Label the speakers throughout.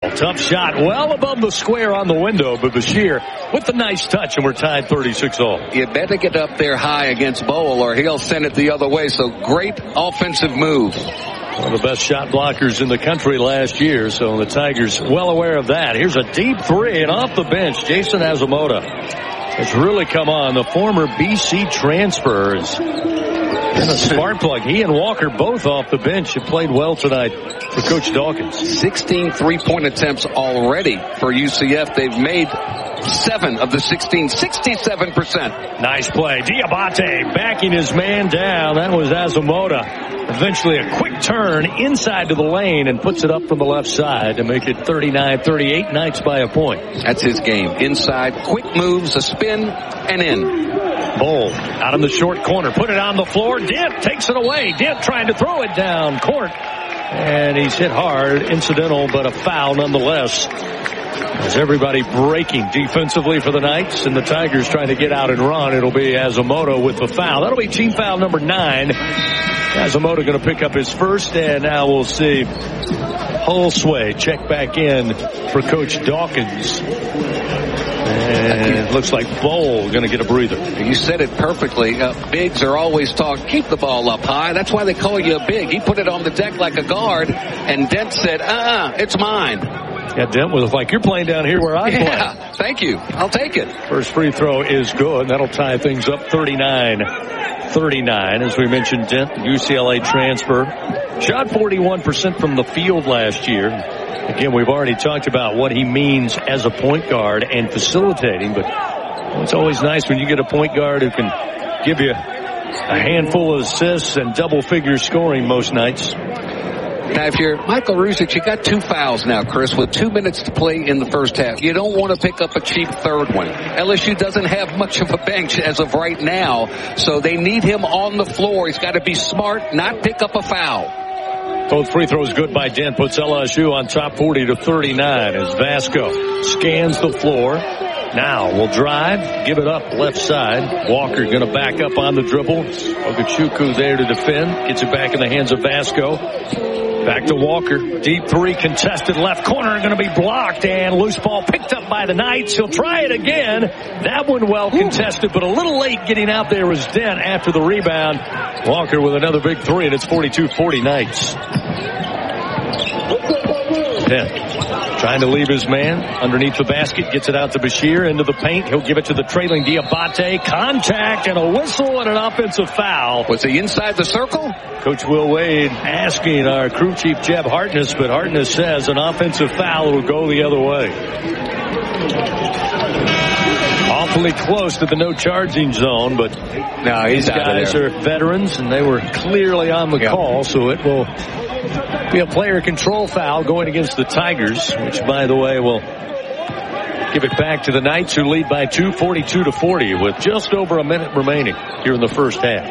Speaker 1: Tough shot, well above the square on the window, but Bashir with the nice touch, and we're tied 36-all.
Speaker 2: You better get up there high against Bowl, or he'll send it the other way. So great offensive move.
Speaker 1: One of the best shot blockers in the country last year, so the Tigers well aware of that. Here's a deep three, and off the bench, Jason Azumoda has really come on. The former BC transfer is and a spark plug. He and Walker both off the bench have played well tonight for Coach Dawkins.
Speaker 2: 16 three-point attempts already for UCF. They've made 7 of the 16, 67%.
Speaker 1: Nice play. Diabate backing his man down. That was Azumoda. Eventually a quick turn inside to the lane and puts it up from the left side to make it 39-38. Knights by a point.
Speaker 2: That's his game. Inside, quick moves, a spin, and in.
Speaker 1: Bowl out in the short corner. Put it on the floor. Dent takes it away. Dent trying to throw it down court. And he's hit hard. Incidental, but a foul nonetheless. As everybody breaking defensively for the Knights, and the Tigers trying to get out and run. It'll be Azumoda with the foul. That'll be team foul number 9. Azumoda going to pick up his first, and now we'll see Holsway check back in for Coach Dawkins. And it looks like Bowl going to get a breather.
Speaker 2: You said it perfectly. Bigs are always taught, keep the ball up high. That's why they call you a big. He put it on the deck like a guard, and Dent said, it's mine.
Speaker 1: Yeah, Dent was like, you're playing down here where I play.
Speaker 2: Yeah, thank you. I'll take it.
Speaker 1: First free throw is good. That'll tie things up 39-39. As we mentioned, Dent, UCLA transfer. Shot 41% from the field last year. Again, we've already talked about what he means as a point guard and facilitating, but it's always nice when you get a point guard who can give you a handful of assists and double-figure scoring most nights.
Speaker 2: Now, if you're Michael Ruzic, you got 2 fouls now, Chris, with 2 minutes to play in the first half. You don't want to pick up a cheap third one. LSU doesn't have much of a bench as of right now, so they need him on the floor. He's got to be smart, not pick up a foul.
Speaker 1: Both free throws good by Dent. Puts LSU on top 40-39 as Vasco scans the floor. Now will drive, give it up left side. Walker going to back up on the dribble. Ogachuku there to defend. Gets it back in the hands of Vasco. Back to Walker. Deep three contested left corner. Going to be blocked, and loose ball picked up by the Knights. He'll try it again. That one well contested, but a little late getting out there was Dent after the rebound. Walker with another big three, and it's 42-40 Knights. Dent trying to leave his man underneath the basket. Gets it out to Bashir into the paint. He'll give it to the trailing Diabate. Contact and a whistle and an offensive foul.
Speaker 2: Was he inside the circle?
Speaker 1: Coach Will Wade asking our crew chief Jeb Hartness, but Hartness says an offensive foul will go the other way. Awfully close to the no charging zone, but
Speaker 2: no,
Speaker 1: these guys are veterans and they were clearly on the call, so it will be a player control foul going against the Tigers, which, by the way, will give it back to the Knights, who lead by 2, 42-40, with just over a minute remaining here in the first half.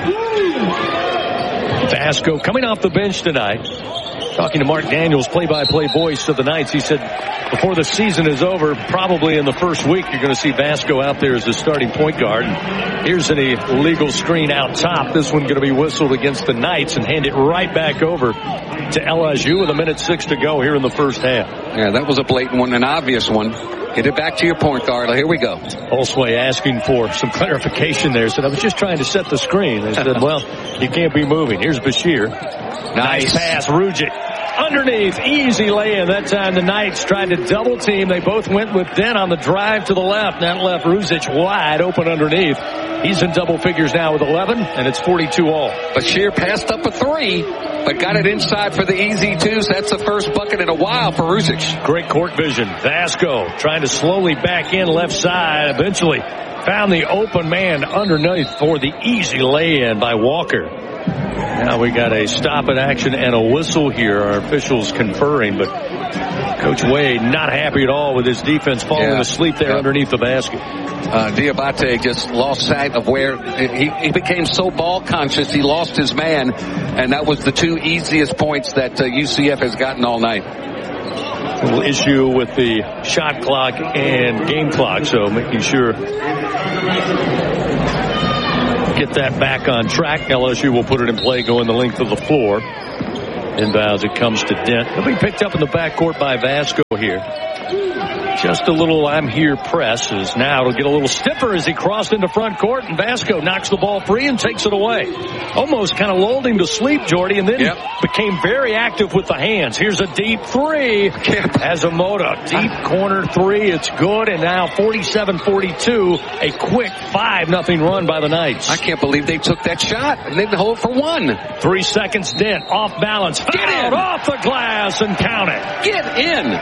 Speaker 1: Vasco coming off the bench tonight. Talking to Mark Daniels, play-by-play voice of the Knights, he said before the season is over, probably in the first week, you're going to see Vasco out there as the starting point guard. Here's an illegal screen out top. This one going to be whistled against the Knights and hand it right back over to LSU with 1:06 to go here in the first half.
Speaker 2: Yeah, that was a blatant one, an obvious one. Get it back to your point guard. Here we go.
Speaker 1: Holsway asking for some clarification there. Said, I was just trying to set the screen. They said, well, you can't be moving. Here's Bashir. Nice pass. Rujic underneath. Easy lay-in. That time the Knights tried to double team. They both went with Dent on the drive to the left. That left Ruzic wide open underneath. He's in double figures now with 11, and it's 42-all.
Speaker 2: Bashir passed up a 3, but got it inside for the easy 2. So that's the first bucket in a while for Ruzic.
Speaker 1: Great court vision. Vasco trying to slowly back in left side. Eventually found the open man underneath for the easy lay-in by Walker. Now we got a stop in action and a whistle here. Our officials conferring, but Coach Wade not happy at all with his defense falling asleep there underneath the basket.
Speaker 2: Diabate just lost sight of where he became so ball conscious he lost his man, and that was the 2 easiest points that UCF has gotten all night.
Speaker 1: A little issue with the shot clock and game clock, so making sure get that back on track. LSU will put it in play going the length of the floor. Inbounds, it comes to Dent. He'll be picked up in the backcourt by Vasco here. Just a little I'm here press is now it'll get a little stiffer as he crossed into front court, and Vasco knocks the ball free and takes it away. Almost kind of lulled him to sleep, Jordy, and then became very active with the hands. Here's a deep three. Azumoda, deep corner three. It's good, and now 47-42, a quick 5-0 run by the Knights.
Speaker 2: I can't believe they took that shot and didn't hold for one.
Speaker 1: 3 seconds, Dent, off balance.
Speaker 2: Get in!
Speaker 1: Off the glass and count it.
Speaker 2: Get in!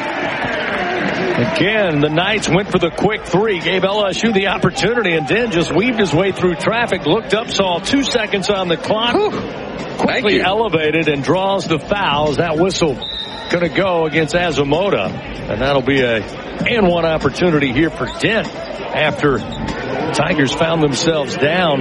Speaker 1: Again, the Knights went for the quick three, gave LSU the opportunity, and then just weaved his way through traffic, looked up, saw 2 seconds on the clock, quickly elevated and draws the fouls. That whistle going to go against Azumoda, and that'll be a and-one opportunity here for Dent after Tigers found themselves down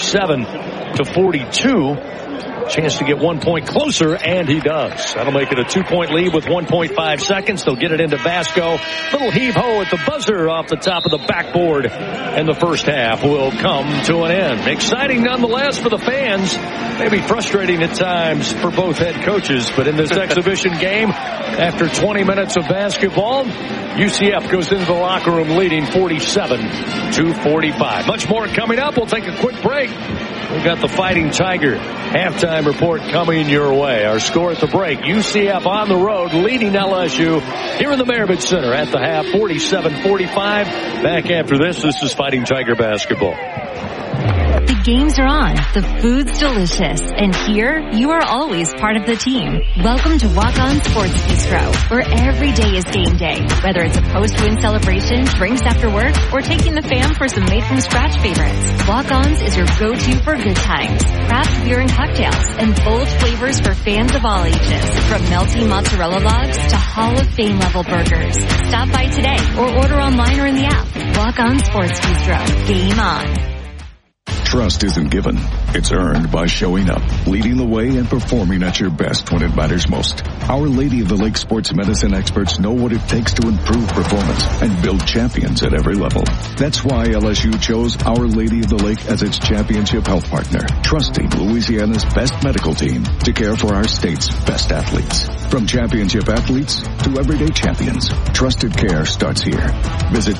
Speaker 1: 47-42. Chance to get 1 point closer, and he does. That'll make it a 2-point lead with 1.5 seconds. They'll get it into Vasco. Little heave-ho at the buzzer off the top of the backboard, and the first half will come to an end. Exciting nonetheless for the fans. Maybe frustrating at times for both head coaches, but in this exhibition game, after 20 minutes of basketball, UCF goes into the locker room leading 47-45. Much more coming up. We'll take a quick break. We've got the Fighting Tiger halftime report coming your way. Our score at the break, UCF on the road leading LSU here in the Marriott Center at the half, 47-45. Back after this is Fighting Tiger basketball.
Speaker 3: The games are on, the food's delicious, and here you are always part of the team. Welcome to Walk On Sports Bistro, where every day is game day. Whether it's a post-win celebration, drinks after work, or taking the fam for some made-from-scratch favorites, Walk On's is your go-to for good times. Craft beer and cocktails, and bold flavors for fans of all ages. From melty mozzarella logs to Hall of Fame level burgers. Stop by today or order online or in the app. Walk On Sports Bistro. Game on.
Speaker 4: Trust isn't given. It's earned by showing up, leading the way, and performing at your best when it matters most. Our Lady of the Lake sports medicine experts know what it takes to improve performance and build champions at every level. That's why LSU chose Our Lady of the Lake as its championship health partner, trusting Louisiana's best medical team to care for our state's best athletes. From championship athletes to everyday champions, trusted care starts here. Visit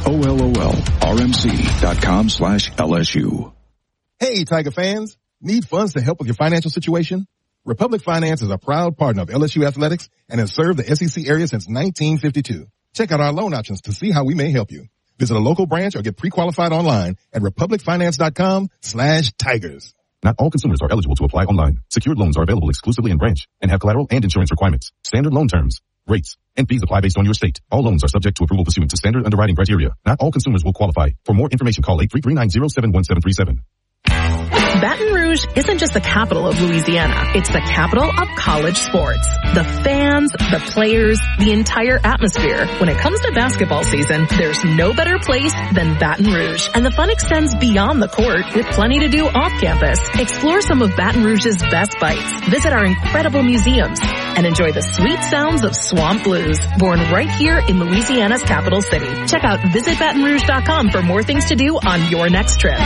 Speaker 4: OLOLRMC.com/LSU.
Speaker 5: Hey, Tiger fans. Need funds to help with your financial situation? Republic Finance is a proud partner of LSU Athletics and has served the SEC area since 1952. Check out our loan options to see how we may help you. Visit a local branch or get pre-qualified online at republicfinance.com/tigers.
Speaker 6: Not all consumers are eligible to apply online. Secured loans are available exclusively in branch and have collateral and insurance requirements. Standard loan terms, rates, and fees apply based on your state. All loans are subject to approval pursuant to standard underwriting criteria. Not all consumers will qualify. For more information, call 833-907-1737.
Speaker 7: Baton Rouge isn't just the capital of Louisiana. It's the capital of college sports. The fans, the players, the entire atmosphere. When it comes to basketball season, there's no better place than Baton Rouge. And the fun extends beyond the court with plenty to do off campus. Explore some of Baton Rouge's best bites. Visit our incredible museums and enjoy the sweet sounds of swamp blues, born right here in Louisiana's capital city. Check out visitbatonrouge.com for more things to do on your next trip.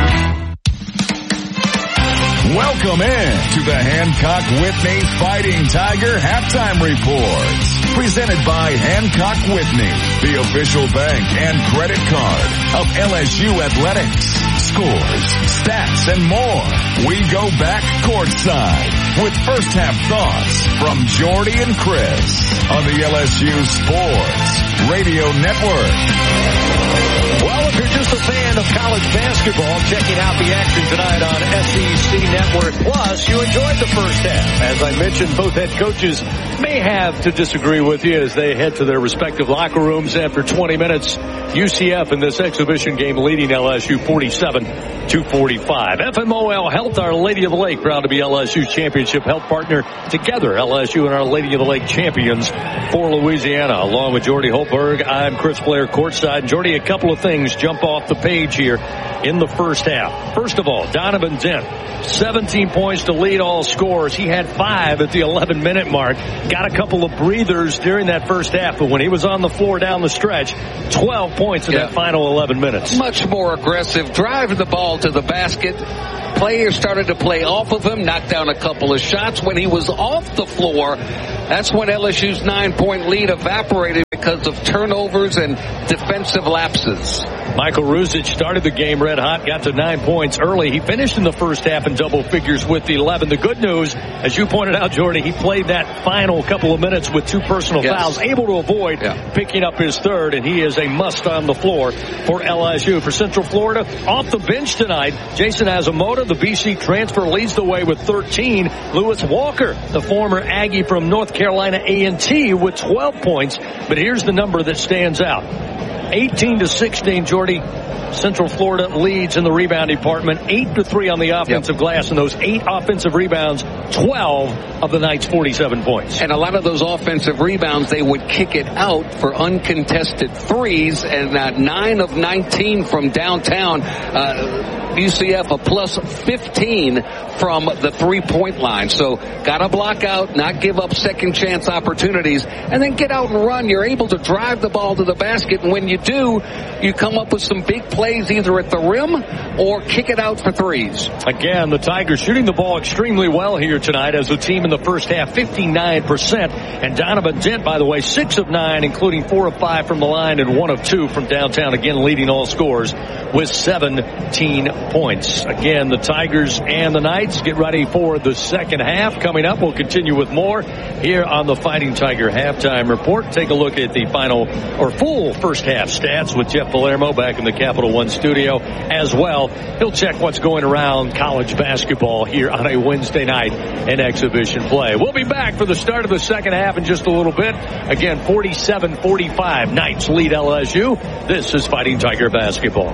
Speaker 8: Welcome in to the Hancock Whitney Fighting Tiger Halftime Report. Presented by Hancock Whitney, the official bank and credit card of LSU Athletics. Scores, stats, and more. We go back courtside with first half thoughts from Jordy and Chris on the LSU Sports Radio Network.
Speaker 1: Well, if you're just a fan of college basketball, checking out the action tonight on SEC Network Plus, you enjoyed the first half. As I mentioned, both head coaches may have to disagree with you as they head to their respective locker rooms after 20 minutes. UCF in this exhibition game leading LSU 47-45. FMOL Health, Our Lady of the Lake, proud to be LSU's championship health partner. Together, LSU and Our Lady of the Lake champions for Louisiana. Along with Jordy Holtberg, I'm Chris Blair courtside. Jordy, a couple of things jump off the page here in the first half. First of all, Donovan Dent, 17 points to lead all scorers. He had 5 at the 11-minute mark. Got a couple of breathers during that first half, but when he was on the floor down the stretch, 12 points in that final 11 minutes.
Speaker 2: Much more aggressive, driving the ball to the basket. Players started to play off of him, knocked down a couple of shots. When he was off the floor, that's when LSU's 9-point lead evaporated because of turnovers and defensive lapses.
Speaker 1: Michael Ruzic started the game red hot, got to 9 points early. He finished in the first half in double figures with 11. The good news, as you pointed out, Jordy, he played that final couple of minutes with 2 personal fouls, able to avoid picking up his third, and he is a must on the floor for LSU. For Central Florida, off the bench tonight, Jason Asamoah, the BC transfer, leads the way with 13. Lewis Walker, the former Aggie from North Carolina A&T, with 12 points. But here's the number that stands out. 18-16, Jordy. Central Florida leads in the rebound department, 8-3 on the offensive glass, and those 8 offensive rebounds, 12 of the night's 47 points.
Speaker 2: And a lot of those offensive rebounds, they would kick it out for uncontested threes, and 9 of 19 from downtown. UCF a plus 15 from the 3-point line. So got to block out, not give up second chance opportunities, and then get out and run. You're able to drive the ball to the basket, and when you do, you come up with some big plays either at the rim or kick it out for threes.
Speaker 1: Again, the Tigers shooting the ball extremely well here tonight as a team in the first half, 59%. And Donovan Dent, by the way, 6 of 9, including 4 of 5 from the line and 1 of 2 from downtown, again leading all scorers with 17 points. Again, the Tigers and the Knights get ready for the second half. Coming up, we'll continue with more here on the Fighting Tiger Halftime Report. Take a look at the final or full first half stats with Jeff Palermo back in the Capital One studio as well. He'll check what's going around college basketball here on a Wednesday night in exhibition play. We'll be back for the start of the second half in just a little bit. Again, 47-45. Knights lead LSU. This is Fighting Tiger basketball.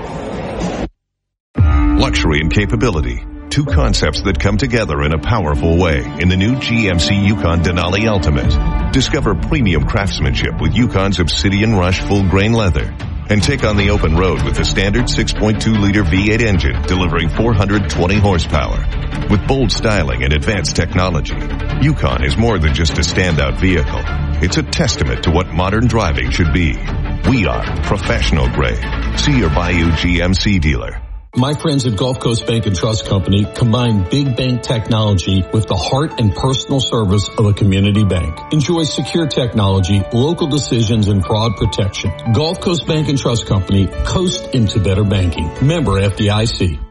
Speaker 9: Luxury and capability. 2 concepts that come together in a powerful way in the new GMC Yukon Denali Ultimate. Discover premium craftsmanship with Yukon's Obsidian Rush full-grain leather. And take on the open road with the standard 6.2-liter V8 engine delivering 420 horsepower. With bold styling and advanced technology, Yukon is more than just a standout vehicle. It's a testament to what modern driving should be. We are professional grade. See your Bayou GMC dealer.
Speaker 10: My friends at Gulf Coast Bank and Trust Company combine big bank technology with the heart and personal service of a community bank. Enjoy secure technology, local decisions, and fraud protection. Gulf Coast Bank and Trust Company, coast into better banking. Member FDIC.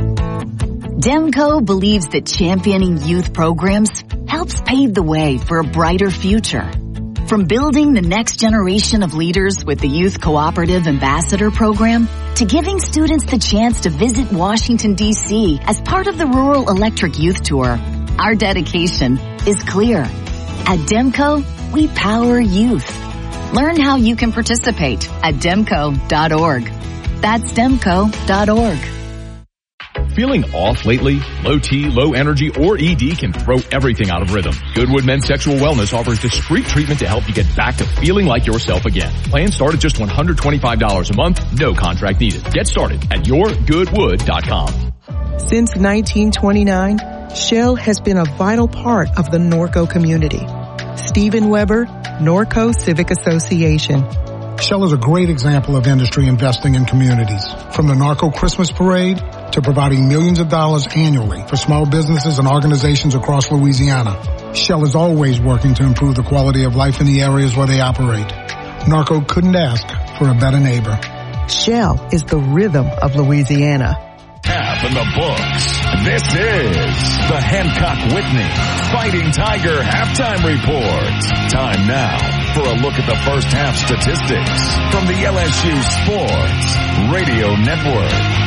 Speaker 11: Demco believes that championing youth programs helps pave the way for a brighter future. From building the next generation of leaders with the Youth Cooperative Ambassador Program to giving students the chance to visit Washington, D.C. as part of the Rural Electric Youth Tour, our dedication is clear. At Demco, we power youth. Learn how you can participate at demco.org. That's demco.org.
Speaker 12: Feeling off lately? Low T, low energy, or ED can throw everything out of rhythm. Goodwood Men's Sexual Wellness offers discreet treatment to help you get back to feeling like yourself again. Plans start at just $125 a month, no contract needed. Get started at yourgoodwood.com.
Speaker 13: Since 1929, Shell has been a vital part of the Norco community. Stephen Weber, Norco Civic Association.
Speaker 14: Shell is a great example of industry investing in communities. From the Norco Christmas Parade to providing millions of dollars annually for small businesses and organizations across Louisiana, Shell is always working to improve the quality of life in the areas where they operate. Norco couldn't ask for a better neighbor.
Speaker 13: Shell is the rhythm of Louisiana.
Speaker 8: Half in the books. This is the Hancock-Whitney Fighting Tiger Halftime Report. Time now for a look at the first half statistics from the LSU Sports Radio Network.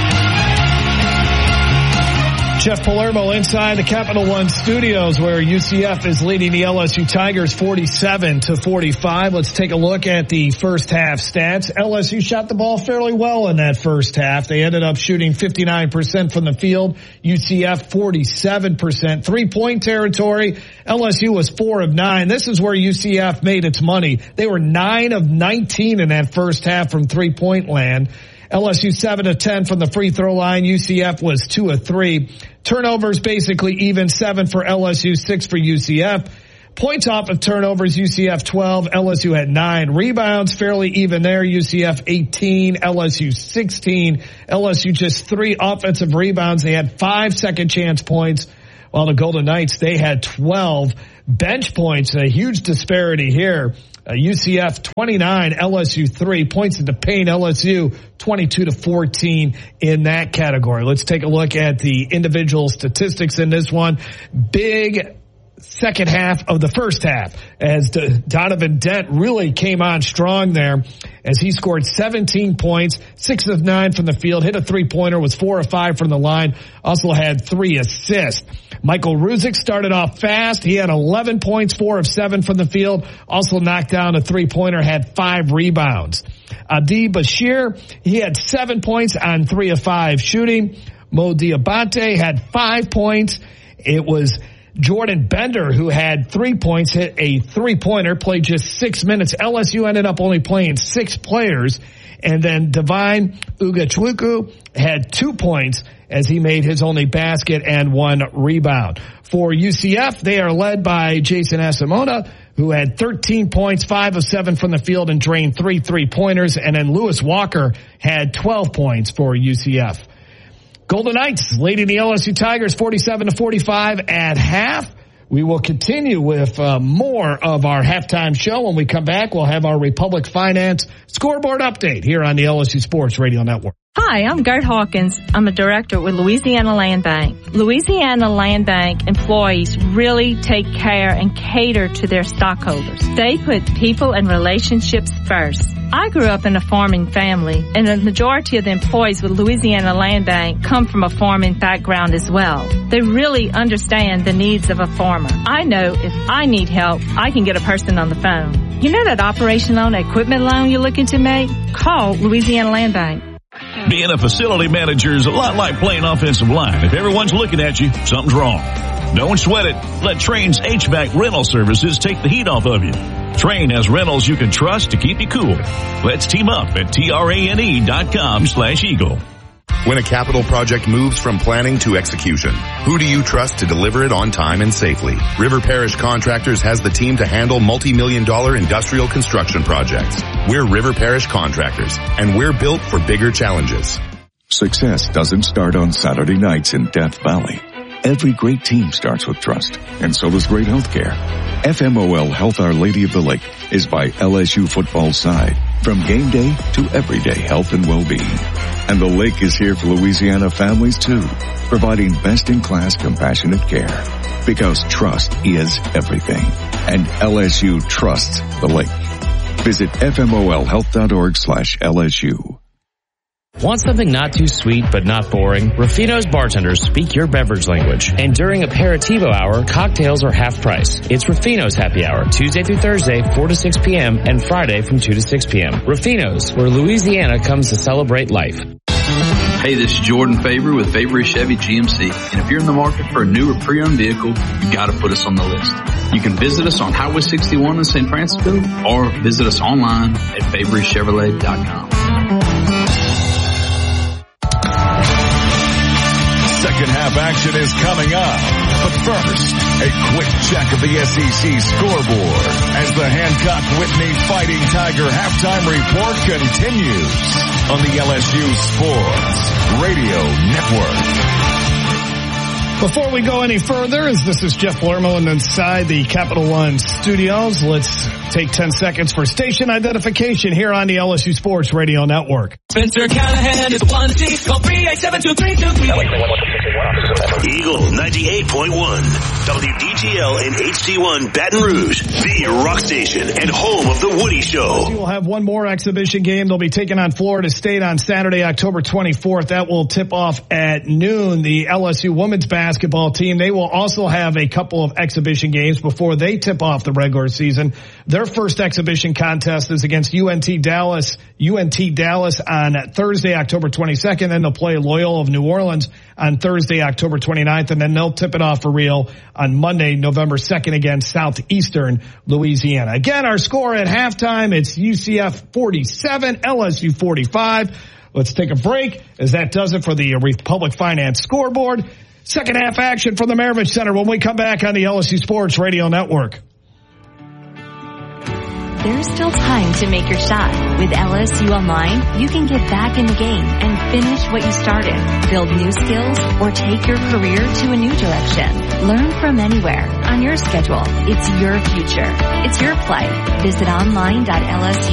Speaker 15: Jeff Palermo inside the Capital One studios where UCF is leading the LSU Tigers 47-45. Let's take a look at the first half stats. LSU shot the ball fairly well in that first half. They ended up shooting 59% from the field. UCF 47%. 3-point territory. LSU was 4 of 9. This is where UCF made its money. They were 9 of 19 in that first half from 3-point land. LSU 7 of 10 from the free throw line. UCF was 2 of 3. Turnovers basically even, 7 for LSU, 6 for UCF. Points off of turnovers, UCF 12, LSU had 9. Rebounds, fairly even there. UCF 18, LSU 16. LSU just 3 offensive rebounds. They had 5 second chance points, while the Golden Knights, they had 12 bench points. A huge disparity here. UCF 29, LSU 3. Points in the paint, LSU 22-14 in that category. Let's take a look at the individual statistics in this one. Big second half of the first half as Donovan Dent really came on strong there as he scored 17 points, 6 of 9 from the field, hit a 3-pointer, was 4 of 5 from the line, also had 3 assists. Michael Ruzic started off fast. He had 11 points, 4 of 7 from the field, also knocked down a 3-pointer, had 5 rebounds. Adi Bashir, he had 7 points on 3 of 5 shooting. Mo Diabate had 5 points. It was Jordan Bender, who had 3 points, hit a 3-pointer, played just 6 minutes. LSU ended up only playing 6 players. And then Divine Ugachukwu had 2 points as he made his only basket and 1 rebound. For UCF, they are led by Jason Asimona, who had 13 points, 5 of 7 from the field, and drained 3 3-pointers. And then Lewis Walker had 12 points for UCF. Golden Knights leading the LSU Tigers 47-45 at half. We will continue with more of our halftime show. When we come back, we'll have our Republic Finance scoreboard update here on the LSU Sports Radio Network.
Speaker 16: Hi, I'm Gert Hawkins. I'm a director with Louisiana Land Bank. Louisiana Land Bank employees really take care and cater to their stockholders. They put people and relationships first. I grew up in a farming family, and the majority of the employees with Louisiana Land Bank come from a farming background as well. They really understand the needs of a farmer. I know if I need help, I can get a person on the phone. You know that operation loan, equipment loan you're looking to make? Call Louisiana Land Bank.
Speaker 17: Being a facility manager is a lot like playing offensive line. If everyone's looking at you, something's wrong. Don't sweat it. Let Train's HVAC rental services take the heat off of you. Train has rentals you can trust to keep you cool. Let's team up at trane.com/Eagle.
Speaker 18: When a capital project moves from planning to execution, who do you trust to deliver it on time and safely? River Parish Contractors has the team to handle multi-million-dollar industrial construction projects. We're River Parish Contractors, and we're built for bigger challenges.
Speaker 4: Success doesn't start on Saturday nights in Death Valley. Every great team starts with trust, and so does great healthcare. FMOL Health Our Lady of the Lake is by LSU football's side, from game day to everyday health and well-being. And the lake is here for Louisiana families too, providing best-in-class compassionate care. Because trust is everything, and LSU trusts the lake. Visit fmolhealth.org/LSU.
Speaker 19: Want something not too sweet but not boring? Rufino's bartenders speak your beverage language. And during Aperitivo Hour, cocktails are half price. It's Rufino's Happy Hour, Tuesday through Thursday, 4 to 6 p.m., and Friday from 2 to 6 p.m. Rufino's, where Louisiana comes to celebrate life.
Speaker 20: Hey, this is Jordan Favre with Favre Chevy GMC. And if you're in the market for a new or pre-owned vehicle, you got to put us on the list. You can visit us on Highway 61 in St. Francisville or visit us online at FavreChevrolet.com.
Speaker 8: Second half action is coming up. But first, a quick check of the SEC scoreboard as the Hancock-Whitney Fighting Tiger halftime report continues on the LSU Sports Radio Network.
Speaker 15: Before we go any further, as this is Jeff Palermo and inside the Capital One studios, let's take 10 seconds for station identification here on the LSU Sports Radio Network.
Speaker 21: Spencer Callahan is one C. Call 387-2323.
Speaker 22: Eagle 98.1. WDGL and HD1 Baton Rouge. The rock station and home of the Woody Show.
Speaker 15: We will have one more exhibition game. They'll be taking on Florida State on Saturday, October 24th. That will tip off at noon. The LSU women's basketball team, they will also have a couple of exhibition games before they tip off the regular season. Their first exhibition contest is against UNT Dallas on Thursday, October 22nd. Then they'll play Loyola of New Orleans on Thursday, October 29th. And then they'll tip it off for real on Monday, November 2nd against Southeastern Louisiana. Again, our score at halftime, it's UCF 47, LSU 45. Let's take a break as that does it for the Republic Finance scoreboard. Second half action from the Maravich Center when we come back on the LSU Sports Radio Network.
Speaker 3: there's still time to make your shot. With LSU Online, you can get back in the game and finish what you started, build new skills, or take your career to a new direction. Learn from anywhere, on your schedule. It's your future. It's your play. Visit online.lsu